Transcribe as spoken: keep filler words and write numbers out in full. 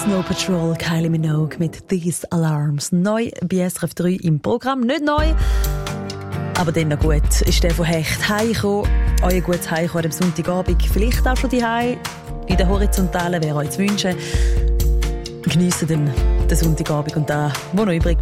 Snow Patrol, Kylie Minogue mit These Alarms. Neu bei S R F drei im Programm. Nicht neu, aber dann noch gut. Ist der von Hecht heimgekommen. Euer gutes Heimkommen am Sonntagabend. Vielleicht auch schon daheim. In der Horizontalen wäre euch zu wünschen. Geniessen den Sonntagabend und da, wo noch übrig